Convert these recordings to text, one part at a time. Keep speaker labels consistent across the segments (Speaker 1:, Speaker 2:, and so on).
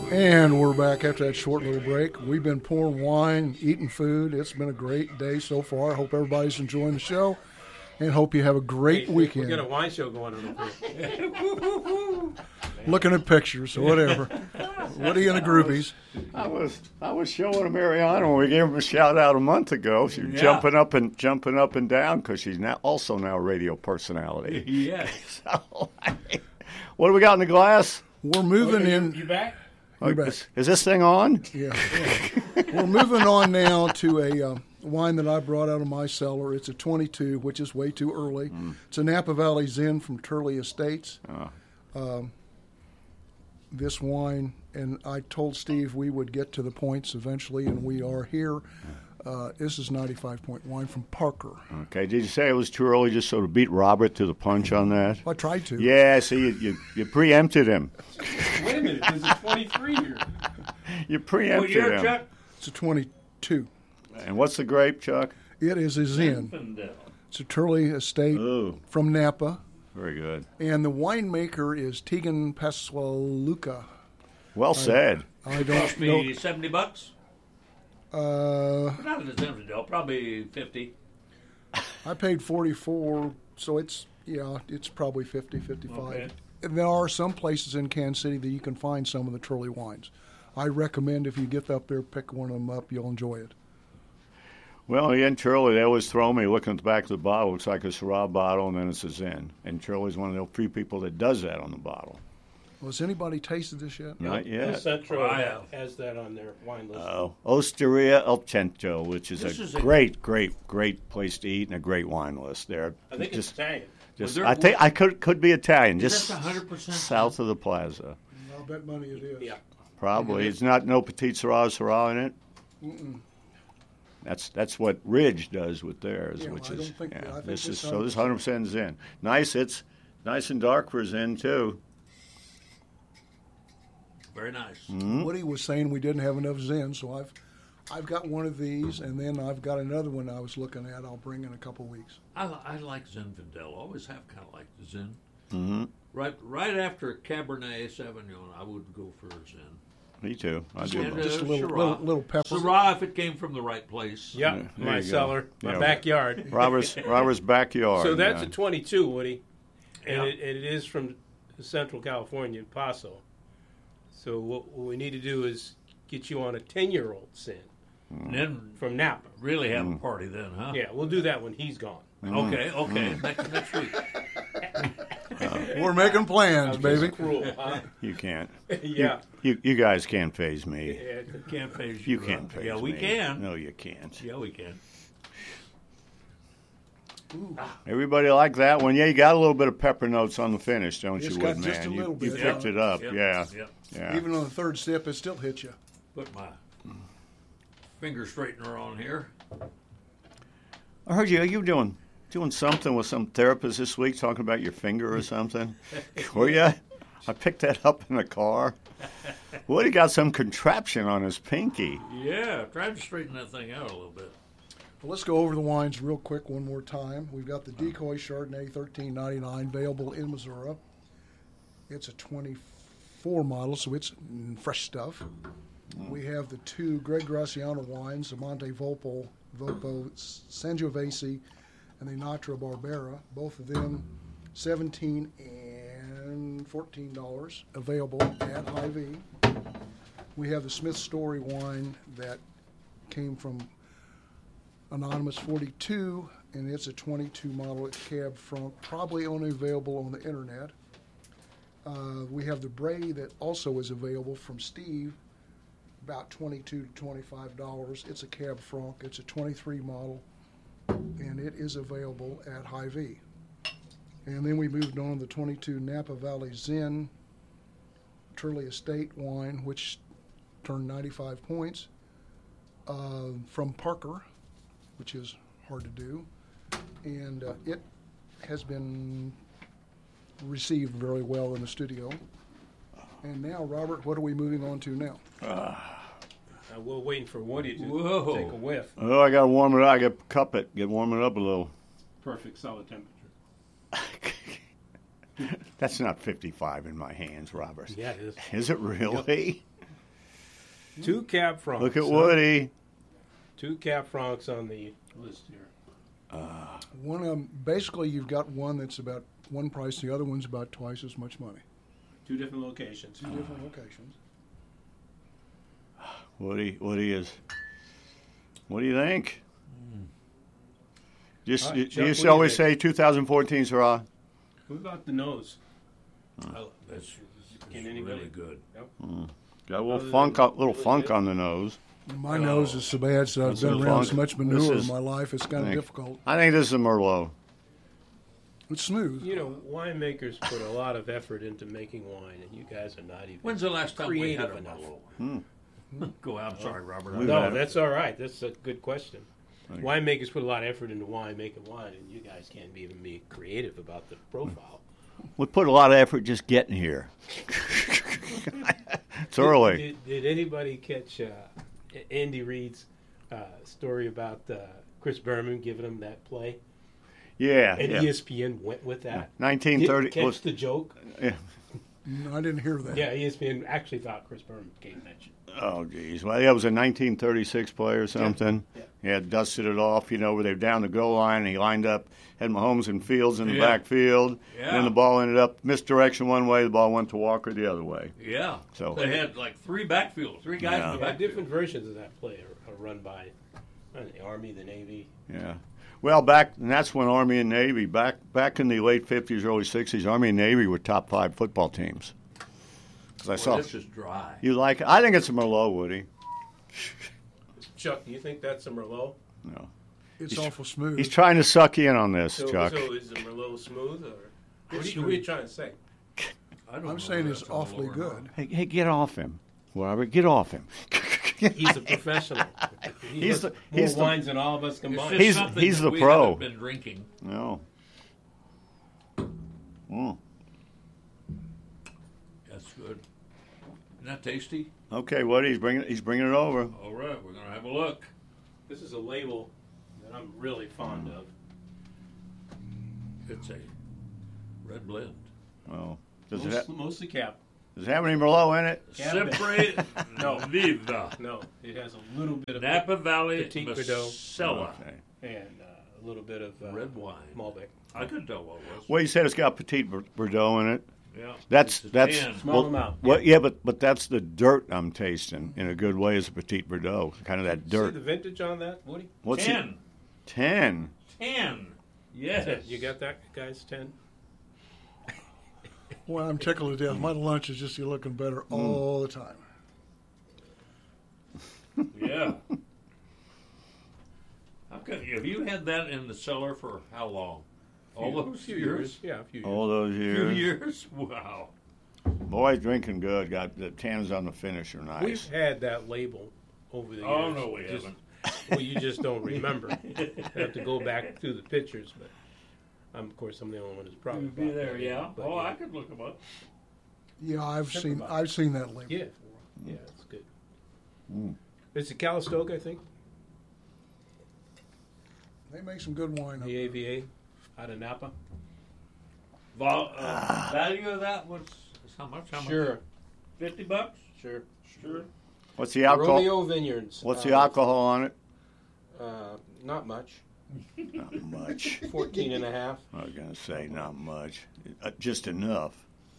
Speaker 1: And we're back after that short little break. We've been pouring wine, eating food. It's been a great day so far. I hope everybody's enjoying the show and hope you have a great weekend.
Speaker 2: We got a wine show going on over here.
Speaker 1: Looking at pictures or whatever. Woody and the groupies.
Speaker 3: I was showing Mariana when we gave him a shout out a month ago. She was jumping up and down because she's now a radio personality.
Speaker 4: Yes.
Speaker 3: So, what do we got in the glass?
Speaker 1: We're moving in.
Speaker 2: You back?
Speaker 1: You're back.
Speaker 3: Is this thing on?
Speaker 1: Yeah. We're moving on now to a wine that I brought out of my cellar. It's a 22, which is way too early. It's a Napa Valley Zen from Turley Estates. This wine, and I told Steve we would get to the points eventually, and we are here. This is 95-point wine from Parker.
Speaker 3: Okay. Did you say it was too early just so to beat Robert to the punch on that?
Speaker 1: I tried to.
Speaker 3: Yeah, see, you preempted him.
Speaker 2: Wait a minute. There's a 23 here.
Speaker 3: You preempted him.
Speaker 4: Chuck?
Speaker 1: It's a 22.
Speaker 3: And what's the grape, Chuck?
Speaker 1: It is a Zen. It's a Turley Estate from Napa.
Speaker 3: Very good.
Speaker 1: And the winemaker is Tegan Paswaluka.
Speaker 3: Well said.
Speaker 1: I don't
Speaker 4: Cost
Speaker 1: know.
Speaker 4: me $70. Not at the Zinfandel, probably 50.
Speaker 1: I paid 44, so it's probably 50, 55.
Speaker 4: Okay.
Speaker 1: And there are some places in Kansas City that you can find some of the Turley wines. I recommend if you get up there, pick one of them up. You'll enjoy it.
Speaker 3: Well, in Turley, they always throw me looking at the back of the bottle. It looks like a Syrah bottle, and then it's a Zen. And Turley's one of the few people that does that on the bottle.
Speaker 1: Well, has anybody tasted this yet?
Speaker 3: Not yet.
Speaker 2: Centro
Speaker 4: I have.
Speaker 2: has that on their wine list.
Speaker 3: Osteria El Cento, which is
Speaker 4: This is
Speaker 3: a great place to eat and a great wine list there.
Speaker 2: I think it's Italian.
Speaker 3: I could be Italian,
Speaker 4: Is
Speaker 3: just
Speaker 4: that 100%
Speaker 3: south of the plaza.
Speaker 1: I'll bet money it is.
Speaker 2: Yeah.
Speaker 3: Probably. It's not no Petit Syrah in it.
Speaker 1: Mm-mm.
Speaker 3: That's what Ridge does with theirs,
Speaker 1: Yeah,
Speaker 3: which
Speaker 1: I
Speaker 3: is
Speaker 1: don't think- I think
Speaker 3: this is
Speaker 1: it's
Speaker 3: so. This 100% Zen. Nice. It's nice and dark for Zen too.
Speaker 4: Very nice.
Speaker 3: Mm-hmm.
Speaker 1: Woody was saying we didn't have enough Zen, so I've got one of these, and then I've got another one I was looking at. I'll bring in a couple weeks.
Speaker 4: I like Zinfandel. Always have kind of liked the Zen.
Speaker 3: Mm-hmm.
Speaker 4: Right after Cabernet Sauvignon, I would go for a Zen.
Speaker 3: Me too. I do.
Speaker 4: And,
Speaker 1: Just a
Speaker 4: Syrah.
Speaker 1: little pepper.
Speaker 4: Syrah, if it came from the right place.
Speaker 2: Yeah,
Speaker 3: There
Speaker 2: my
Speaker 3: you go.
Speaker 2: cellar, my
Speaker 3: Yeah.
Speaker 2: backyard.
Speaker 3: Robert's backyard.
Speaker 2: So that's
Speaker 3: yeah.
Speaker 2: a 22, Woody. And
Speaker 4: Yeah.
Speaker 2: it is from Central California, Paso. So what we need to do is get you on a 10-year-old Zen
Speaker 4: And then
Speaker 2: from Napa.
Speaker 4: really have a party then, huh?
Speaker 2: Yeah, we'll do that when he's gone.
Speaker 4: Okay. Next week.
Speaker 1: We're making plans,
Speaker 2: I'm
Speaker 1: baby.
Speaker 2: just cruel, huh?
Speaker 3: You can't.
Speaker 2: Yeah.
Speaker 3: You guys can't phase me.
Speaker 2: Yeah.
Speaker 4: Can't phase
Speaker 3: You
Speaker 4: huh?
Speaker 3: can't phase me.
Speaker 4: Yeah, we can.
Speaker 3: No, you can't.
Speaker 4: Yeah, we can.
Speaker 3: Everybody like that one? Yeah, you got a little bit of pepper notes on the finish, don't
Speaker 1: It's
Speaker 3: you,
Speaker 1: got
Speaker 3: Wood,
Speaker 1: just
Speaker 3: man?
Speaker 1: a little
Speaker 3: You
Speaker 1: bit.
Speaker 3: picked it up.
Speaker 4: Yep.
Speaker 3: Yeah.
Speaker 4: Yep.
Speaker 3: Yeah.
Speaker 1: Even on the third sip, it still hits you.
Speaker 4: Put my finger straightener on here.
Speaker 3: I heard you doing something with some therapist this week, talking about your finger or something. Were you? I picked that up in the car. Woody got some contraption on his pinky.
Speaker 4: Yeah, try to straighten that thing out a little bit.
Speaker 1: Well, let's go over the wines real quick one more time. We've got the Decoy Chardonnay, $13.99, available in Missouri. It's a 24 model, so it's fresh stuff. We have the two Greg Graciano wines, the Monte Vopo Sangiovese, and the Natra Barbera. Both of them $17 and $14, available at Hy-Vee. We have the Smith Story wine that came from Anonymous 42, and it's a 22 model at Cab Franc, probably only available on the internet. We have the Bray that also is available from Steve, about $22 to $25. It's a Cab Franc. It's a 23 model, and it is available at Hy-Vee. And then we moved on to the 22 Napa Valley Zen Turley Estate wine, which turned 95 points, from Parker, which is hard to do. And it has been received very well in the studio. And now, Robert, what are we moving on to now?
Speaker 2: We're waiting for Woody to
Speaker 4: Whoa.
Speaker 2: take a whiff.
Speaker 3: Oh, I got to warm it up. I got to cup it. Warm it up a little.
Speaker 2: Perfect solid temperature.
Speaker 3: That's not 55 in my hands, Robert.
Speaker 2: Yeah, it is.
Speaker 3: Is it really?
Speaker 2: 2 Cab Francs.
Speaker 3: Look at Woody.
Speaker 2: 2 Cab Francs on the list here.
Speaker 1: One of them, basically, you've got one that's about one price. The other one's about twice as much money.
Speaker 2: 2 different locations.
Speaker 1: 2 different locations.
Speaker 3: Woody is. What do you think?
Speaker 2: All right,
Speaker 3: You
Speaker 2: Chuck,
Speaker 3: used
Speaker 2: what
Speaker 3: to
Speaker 2: do you
Speaker 3: always
Speaker 2: think?
Speaker 3: say 2014 Syrah.
Speaker 2: What about the nose?
Speaker 4: That's
Speaker 2: Can
Speaker 4: really
Speaker 2: anybody?
Speaker 4: good.
Speaker 3: Got a little
Speaker 2: Other
Speaker 3: funk,
Speaker 2: than-
Speaker 3: little funk on the nose.
Speaker 1: My nose is so bad, so I've
Speaker 3: This
Speaker 1: been
Speaker 3: is
Speaker 1: around
Speaker 3: fun.
Speaker 1: so much
Speaker 3: This
Speaker 1: manure
Speaker 3: is-
Speaker 1: in my life, it's kind of
Speaker 3: Thank-
Speaker 1: difficult.
Speaker 3: I think this is a Merlot.
Speaker 1: It's smooth.
Speaker 2: You know, winemakers put a lot of effort into making wine, and you guys are not even.
Speaker 4: When's the last time we had
Speaker 2: Creative
Speaker 4: a
Speaker 2: enough.
Speaker 4: Merlot? Go out. I'm sorry, Robert.
Speaker 3: We've
Speaker 2: No,
Speaker 3: had it.
Speaker 2: that's all right. That's a good question. Winemakers put a lot of effort into making wine, and you guys can't even be creative about the profile.
Speaker 3: We put a lot of effort just getting here. It's early.
Speaker 2: Did anybody catch Andy Reid's story about Chris Berman giving him that play?
Speaker 3: Yeah,
Speaker 2: And
Speaker 3: yeah.
Speaker 2: ESPN went with that.
Speaker 3: 1930
Speaker 2: Did catch
Speaker 3: was
Speaker 2: the joke?
Speaker 3: yeah.
Speaker 1: No, I didn't hear that.
Speaker 2: Yeah, ESPN actually thought Chris Berman gave that shit.
Speaker 3: Oh, geez. Well, that was a 1936 play or something.
Speaker 2: Yeah.
Speaker 3: He had dusted it off, where they were down the goal line, and he lined up, had Mahomes and Fields in the
Speaker 4: Yeah.
Speaker 3: backfield.
Speaker 4: Yeah.
Speaker 3: Then the ball ended up misdirection one way, the ball went to Walker the other way.
Speaker 4: Yeah.
Speaker 3: So-
Speaker 4: They had like 3 backfields, 3 guys
Speaker 3: Yeah.
Speaker 4: in the
Speaker 2: Yeah,
Speaker 4: backfield.
Speaker 2: different versions of that play are run by the Army, the Navy.
Speaker 3: Yeah. Well, and that's when Army and Navy, back in the late 50s, early 60s, Army and Navy were top 5 football teams. 'Cause I
Speaker 4: Boy,
Speaker 3: saw.
Speaker 4: this is dry.
Speaker 3: You like it? I think it's a Merlot, Woody.
Speaker 2: Chuck, do you think that's a Merlot?
Speaker 3: No.
Speaker 1: It's awful smooth.
Speaker 3: He's trying to suck you in on this,
Speaker 2: So
Speaker 3: Chuck.
Speaker 2: is the Merlot smooth, or what
Speaker 1: It's
Speaker 2: are you trying to say?
Speaker 4: I don't know
Speaker 1: I'm saying
Speaker 4: if
Speaker 1: it's
Speaker 4: that's on the
Speaker 1: awfully
Speaker 4: lower or
Speaker 1: good.
Speaker 4: not.
Speaker 3: Hey, get off him. Robert, get off him.
Speaker 2: He's a professional. He
Speaker 3: He's
Speaker 2: has
Speaker 3: the-
Speaker 2: more
Speaker 3: he's the-
Speaker 2: wines than all of us
Speaker 4: It's
Speaker 2: combined.
Speaker 4: just
Speaker 3: He's-
Speaker 4: something
Speaker 3: he's
Speaker 4: that
Speaker 3: the
Speaker 4: we
Speaker 3: pro.
Speaker 4: haven't been drinking.
Speaker 3: No.
Speaker 4: That's good. Isn't that tasty?
Speaker 3: Okay, Woody, he's bringing it over.
Speaker 4: All right, we're going to have a look.
Speaker 2: This is a label that I'm really fond of.
Speaker 4: It's a red blend.
Speaker 3: Well, does it
Speaker 2: Mostly Cab.
Speaker 3: have any Merlot in it?
Speaker 2: Cabernet.
Speaker 4: Sempre
Speaker 2: No.
Speaker 4: Viva.
Speaker 2: No, it has a little bit of
Speaker 4: Napa Valley
Speaker 2: Petit Verdot.
Speaker 4: Masella.
Speaker 3: Okay.
Speaker 2: and a little bit of
Speaker 4: Red wine.
Speaker 2: Malbec.
Speaker 4: I couldn't tell what it was.
Speaker 3: Well, you said it's got Petit Verdot in it.
Speaker 4: Yeah.
Speaker 3: That's
Speaker 4: It's a 10.
Speaker 2: Small amount.
Speaker 3: Well, yeah, but that's the dirt I'm tasting in a good way. Is a Petit Verdot, kind of that
Speaker 2: See
Speaker 3: dirt.
Speaker 2: the vintage on that, Woody?
Speaker 3: What's
Speaker 4: 10.
Speaker 3: it? 10.
Speaker 4: 10. Yes.
Speaker 2: You got that, guys? 10.
Speaker 1: Well, I'm tickled to death. My lunch is just looking better all the time.
Speaker 4: Yeah. How come, have you had that in the cellar for how long? All those
Speaker 2: few
Speaker 4: years?
Speaker 2: Yeah, a few years.
Speaker 3: All those
Speaker 4: Few
Speaker 3: years.
Speaker 4: years? Wow.
Speaker 3: Boy, drinking good. Got the tans on the finish are nice.
Speaker 2: We've had that label over the years.
Speaker 4: Oh, no, we
Speaker 2: Just-
Speaker 4: haven't.
Speaker 2: Well, you just don't remember. You have to go back through the pictures, but of course, I'm the only one who's probably
Speaker 4: You'd be
Speaker 2: bought
Speaker 4: there,
Speaker 2: that,
Speaker 4: yeah.
Speaker 2: but
Speaker 4: Oh, I could look them up.
Speaker 1: Yeah, I've
Speaker 2: Check
Speaker 1: seen
Speaker 2: them out.
Speaker 1: I've seen that label.
Speaker 2: Yeah, it's good. It's a Calistoga, I think.
Speaker 1: They make some good wine. Up
Speaker 2: The
Speaker 1: there.
Speaker 2: AVA out of Napa.
Speaker 4: Value of that was how much? How
Speaker 2: Sure,
Speaker 4: much? $50?
Speaker 2: sure.
Speaker 3: What's the alcohol?
Speaker 2: Romeo Vineyards.
Speaker 3: What's the alcohol on it?
Speaker 2: Not much.
Speaker 3: Not much.
Speaker 2: 14 and a half.
Speaker 3: I was gonna say not much. Just enough.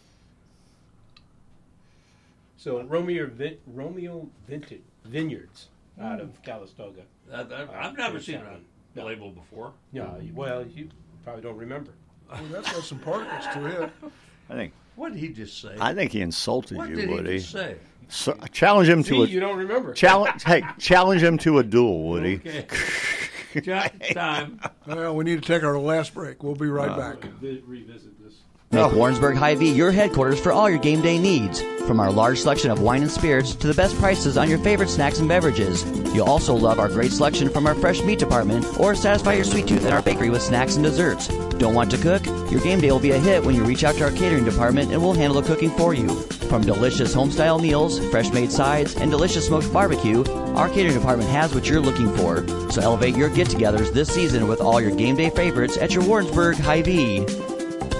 Speaker 2: So Romeo Vintage Vineyards out of Calistoga.
Speaker 4: I've never seen
Speaker 2: that one.
Speaker 4: a
Speaker 2: No.
Speaker 4: label before.
Speaker 2: Yeah, well, you probably don't remember.
Speaker 1: Well, that's got some particles to it.
Speaker 3: I think.
Speaker 4: What did he just say?
Speaker 3: I think he insulted
Speaker 4: what
Speaker 3: you,
Speaker 4: did
Speaker 3: Woody.
Speaker 4: he just say?
Speaker 3: So, challenge him
Speaker 2: See,
Speaker 3: to
Speaker 2: you don't remember.
Speaker 3: challenge him to a duel, Woody.
Speaker 4: Okay. Jack, time.
Speaker 1: Well, we need to take our last break. We'll be right back.
Speaker 2: Revisit this.
Speaker 5: Make Warrensburg Hy-Vee your headquarters for all your game day needs. From our large selection of wine and spirits to the best prices on your favorite snacks and beverages. You'll also love our great selection from our fresh meat department or satisfy your sweet tooth at our bakery with snacks and desserts. Don't want to cook? Your game day will be a hit when you reach out to our catering department and we'll handle the cooking for you. From delicious home-style meals, fresh-made sides, and delicious smoked barbecue, our catering department has what you're looking for. So elevate your get-togethers this season with all your game day favorites at your Warrensburg Hy-Vee.